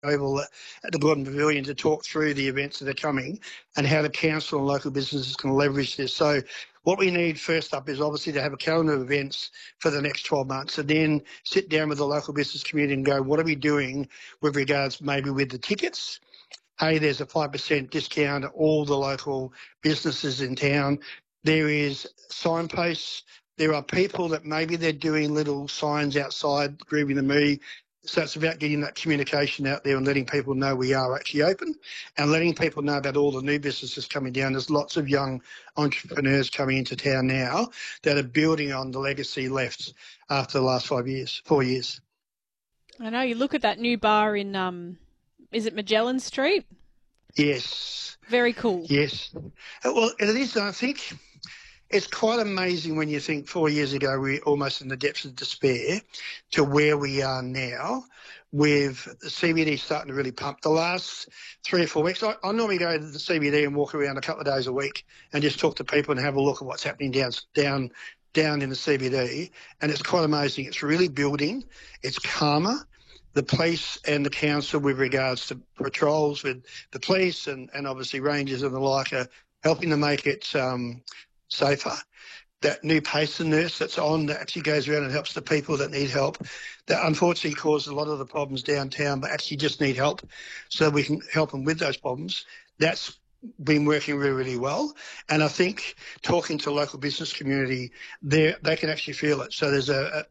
Oval at the Gordon Pavilion to talk through the events that are coming and how the council and local businesses can leverage this. So what we need first up is obviously to have a calendar of events for the next 12 months and then sit down with the local business community and go, what are we doing with regards maybe with the tickets? Hey, there's a 5% discount at all the local businesses in town. There is signposts. There are people that maybe they're doing little signs outside Groovy the Me. So it's about getting that communication out there and letting people know we are actually open and letting people know about all the new businesses coming down. There's lots of young entrepreneurs coming into town now that are building on the legacy left after the last 4 years. I know, you look at that new bar in, is it Magellan Street? Yes. Very cool. Yes. Well, it is, I think. It's quite amazing when you think 4 years ago we were almost in the depths of despair to where we are now with the CBD starting to really pump. The last 3 or 4 weeks, I normally go to the CBD and walk around a couple of days a week and just talk to people and have a look at what's happening down in the CBD, and it's quite amazing. It's really building. It's calmer. The police and the council with regards to patrols with the police and obviously rangers and the like are helping to make it safer. That new PACER nurse that's on that actually goes around and helps the people that need help, that unfortunately causes a lot of the problems downtown but actually just need help so we can help them with those problems. That's been working really, really well. And I think talking to local business community, they can actually feel it. So there's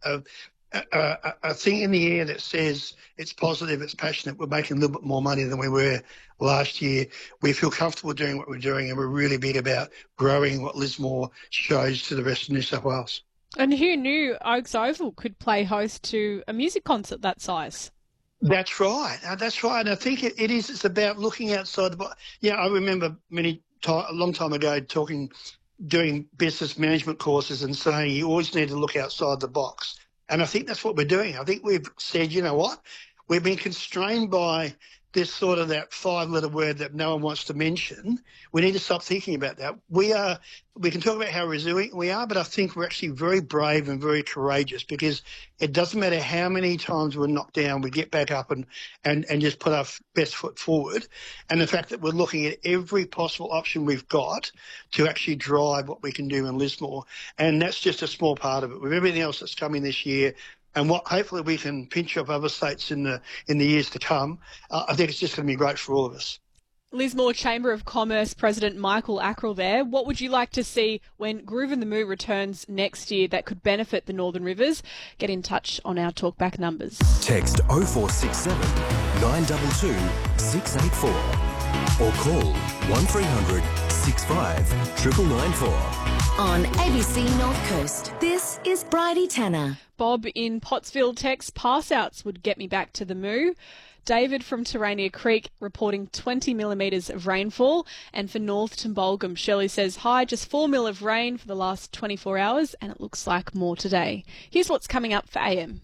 a thing in the air that says it's positive, it's passionate, we're making a little bit more money than we were last year. We feel comfortable doing what we're doing and we're really big about growing what Lismore shows to the rest of New South Wales. And who knew Oaks Oval could play host to a music concert that size? That's right. That's right. And I think it's about looking outside the box. Yeah, I remember a long time ago doing business management courses and saying you always need to look outside the box. And I think that's what we're doing. I think we've said, you know what, we've been constrained by this sort of that 5-letter word that no one wants to mention. We need to stop thinking about that. We can talk about how resilient we are, but I think we're actually very brave and very courageous because it doesn't matter how many times we're knocked down, we get back up and just put our best foot forward. And the fact that we're looking at every possible option we've got to actually drive what we can do in Lismore. And that's just a small part of it. With everything else that's coming this year, and what hopefully we can pinch up other states in the years to come, I think it's just going to be great for all of us. Lismore Chamber of Commerce President Michael Ackrell there. What would you like to see when Groove and the Moo returns next year that could benefit the Northern Rivers? Get in touch on our talkback numbers. Text 0467 922 684 or call 1300 65 9994. On ABC North Coast, this is Bridie Tanner. Bob in Pottsville texts, pass-outs would get me back to the Moo. David from Terania Creek reporting 20 millimetres of rainfall. And for North Tombolgum, Shirley says, hi, just 4 mil of rain for the last 24 hours and it looks like more today. Here's what's coming up for AM.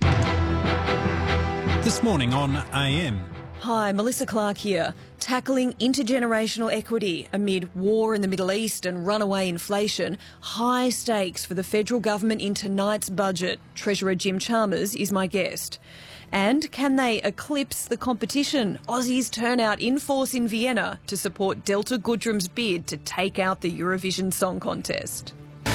This morning on AM. Hi, Melissa Clark here. Tackling intergenerational equity amid war in the Middle East and runaway inflation. High stakes for the federal government in tonight's budget. Treasurer Jim Chalmers is my guest. And can they eclipse the competition? Aussies turn out in force in Vienna to support Delta Goodrem's bid to take out the Eurovision Song Contest.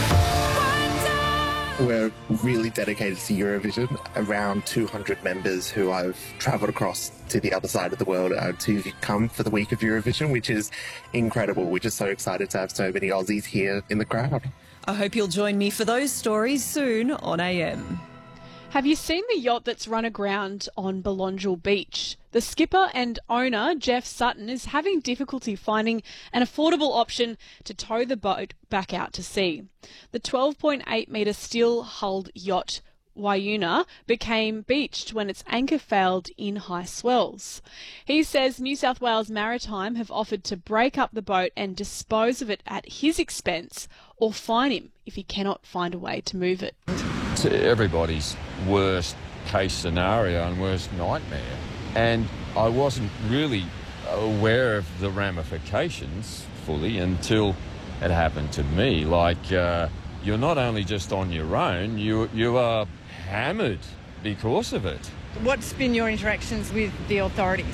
We're really dedicated to Eurovision, around 200 members who I've travelled across to the other side of the world to come for the week of Eurovision, which is incredible. We're just so excited to have so many Aussies here in the crowd. I hope you'll join me for those stories soon on AM. Have you seen the yacht that's run aground on Belongil Beach? The skipper and owner, Jeff Sutton, is having difficulty finding an affordable option to tow the boat back out to sea. The 12.8-metre steel-hulled yacht Wayuna became beached when its anchor failed in high swells. He says New South Wales Maritime have offered to break up the boat and dispose of it at his expense or fine him if he cannot find a way to move it. It's everybody's worst case scenario and worst nightmare. And I wasn't really aware of the ramifications fully until it happened to me. Like, you're not only just on your own, you are hammered because of it. What's been your interactions with the authorities?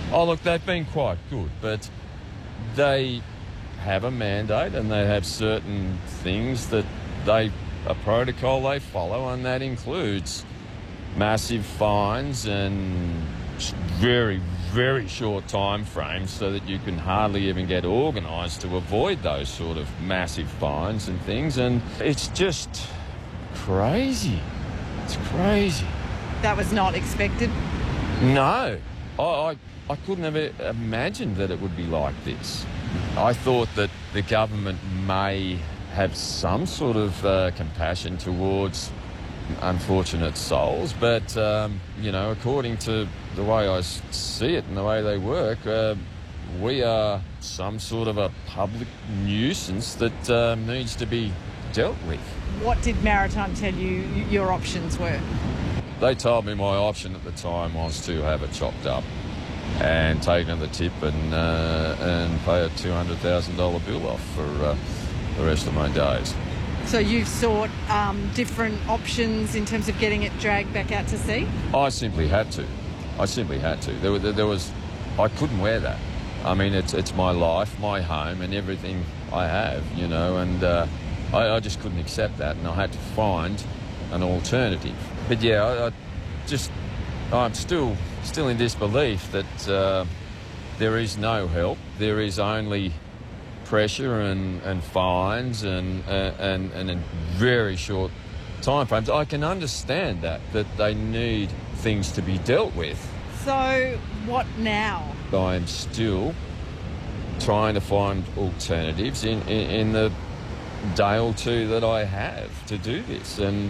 Oh, look, they've been quite good, but they have a mandate and they have certain things that a protocol they follow, and that includes massive fines and very, very short time frames so that you can hardly even get organised to avoid those sort of massive fines and things. And it's just crazy. It's crazy. That was not expected? No. I couldn't have imagined that it would be like this. I thought that the government may have some sort of compassion towards unfortunate souls, but, according to the way I see it and the way they work, we are some sort of a public nuisance that needs to be dealt with. What did Maritime tell you your options were? They told me my option at the time was to have it chopped up and take another tip and pay a $200,000 bill off for the rest of my days. So you've sought different options in terms of getting it dragged back out to sea? I simply had to. There was, I couldn't wear that. I mean, it's my life, my home, and everything I have, and I just couldn't accept that, and I had to find an alternative. But yeah, I'm still in disbelief that there is no help. There is only pressure and fines and in very short time frames. I can understand that they need things to be dealt with. So what now? I'm still trying to find alternatives in the day or two that I have to do this, and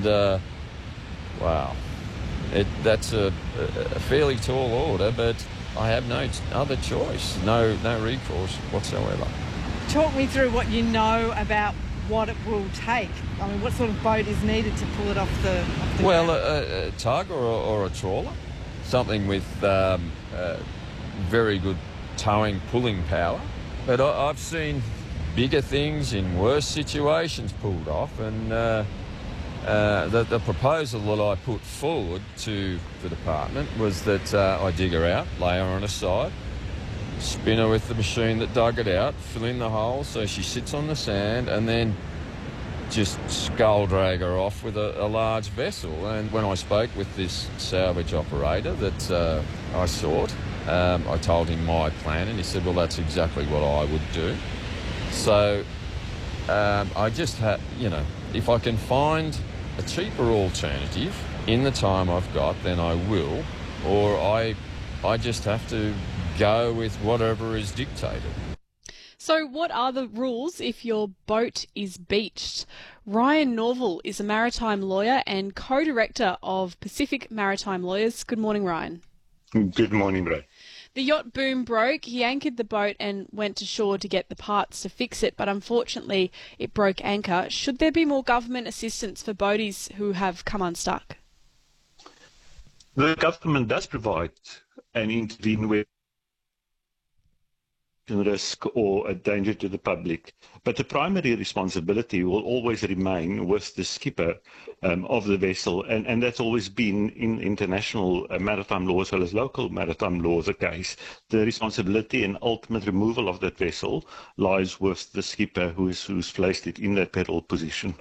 wow, that's a fairly tall order, but I have no other choice, no recourse whatsoever. Talk me through what you know about what it will take. I mean, what sort of boat is needed to pull it off the Well, ground? a tug or a trawler, something with very good towing, pulling power. But I've seen bigger things in worse situations pulled off, and the proposal that I put forward to the department was that I dig her out, lay her on her side, spin her with the machine that dug it out, fill in the hole so she sits on the sand, and then just scull drag her off with a large vessel. And when I spoke with this salvage operator that I sought, I told him my plan, and he said, well, that's exactly what I would do. So I just have, if I can find a cheaper alternative in the time I've got, then I will, or I just have to go with whatever is dictated. So what are the rules if your boat is beached? Ryan Norval is a maritime lawyer and co-director of Pacific Maritime Lawyers. Good morning, Ryan. Good morning, Ray. The yacht boom broke. He anchored the boat and went to shore to get the parts to fix it, but unfortunately it broke anchor. Should there be more government assistance for boaties who have come unstuck? The government does provide and intervene with risk or a danger to the public, but the primary responsibility will always remain with the skipper of the vessel, and that's always been in international maritime law as well as local maritime law the case. The responsibility and ultimate removal of that vessel lies with the skipper who's placed it in that peril position.